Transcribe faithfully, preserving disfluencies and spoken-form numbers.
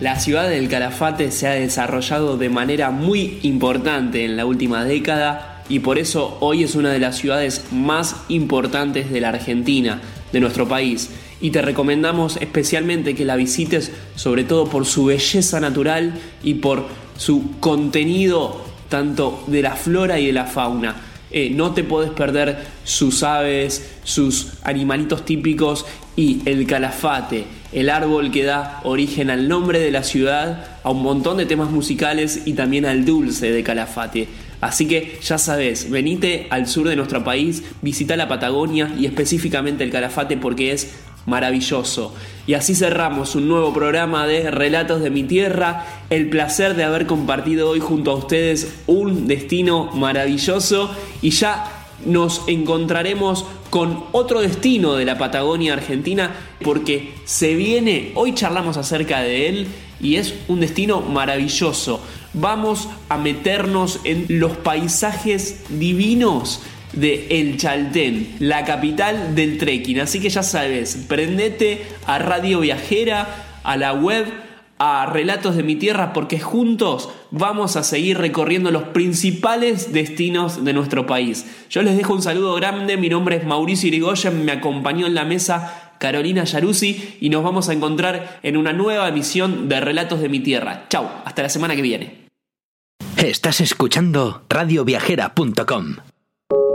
La ciudad del Calafate se ha desarrollado de manera muy importante en la última década y por eso hoy es una de las ciudades más importantes de la Argentina, de nuestro país. Y te recomendamos especialmente que la visites, sobre todo por su belleza natural y por su contenido tanto de la flora y de la fauna. Eh, no te podés perder sus aves, sus animalitos típicos y el Calafate, el árbol que da origen al nombre de la ciudad, a un montón de temas musicales y también al dulce de Calafate. Así que ya sabes, venite al sur de nuestro país, visita la Patagonia y específicamente el Calafate porque es maravilloso. Y así cerramos un nuevo programa de Relatos de mi Tierra. El placer de haber compartido hoy junto a ustedes un destino maravilloso y ya nos encontraremos con otro destino de la Patagonia Argentina porque se viene, hoy charlamos acerca de él y es un destino maravilloso. Vamos a meternos en los paisajes divinos de El Chaltén, la capital del trekking. Así que ya sabes, prendete a Radio Viajera, a la web, a Relatos de mi Tierra, porque juntos vamos a seguir recorriendo los principales destinos de nuestro país. Yo les dejo un saludo grande, mi nombre es Mauricio Irigoyen, me acompañó en la mesa Carolina Yaruzzi y nos vamos a encontrar en una nueva emisión de Relatos de mi Tierra. Chau, hasta la semana que viene. Estás escuchando radio viajera punto com.